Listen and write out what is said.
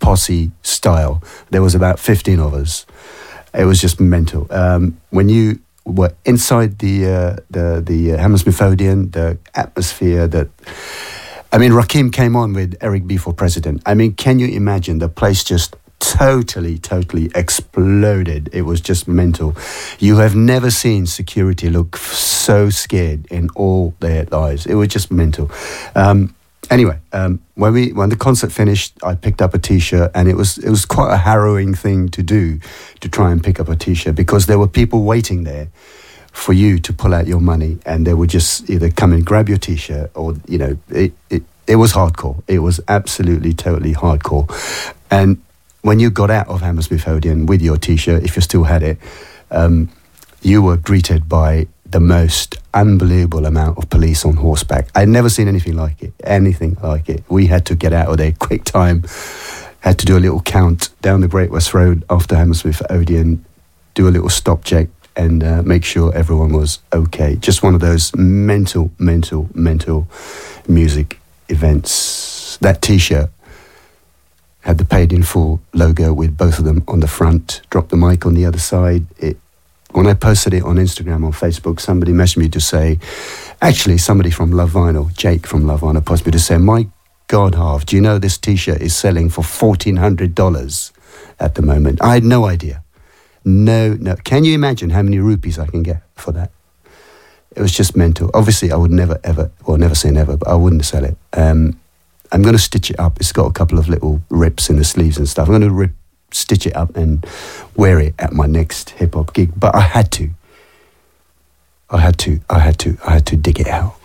posse style. There was about 15 of us. It was just mental. When you were inside the Hammersmith Odeon, the atmosphere Rakim came on with Eric B for president. I mean, can you imagine? The place just totally exploded. It was just mental. You have never seen security look so scared in all their lives. It was just mental. Anyway, when the concert finished, I picked up a T-shirt, and it was quite a harrowing thing to do, to try and pick up a T-shirt, because there were people waiting there for you to pull out your money, and they would just either come and grab your T-shirt, or it was hardcore. It was absolutely totally hardcore. And when you got out of Hammersmith Odeon with your T-shirt, if you still had it, you were greeted by the most unbelievable amount of police on horseback. I'd never seen anything like it. We had to get out of there quick time, had to do a little count down the Great West Road after Hammersmith Odeon, do a little stop check, and make sure everyone was okay. Just one of those mental music events. That T-shirt had the Paid in Full logo with both of them on the front, Drop the Mic on the other side. When I posted it on Instagram, on Facebook, somebody messaged me to say, actually somebody from Love Vinyl, Jake from Love Vinyl, posted me to say, my God, Harv, do you know this T-shirt is selling for $1,400 at the moment? I had no idea. No. Can you imagine how many rupees I can get for that? It was just mental. Obviously, I would never say never, but I wouldn't sell it. I'm going to stitch it up. It's got a couple of little rips in the sleeves and stuff. I'm going to stitch it up and wear it at my next hip-hop gig. But I had to dig it out.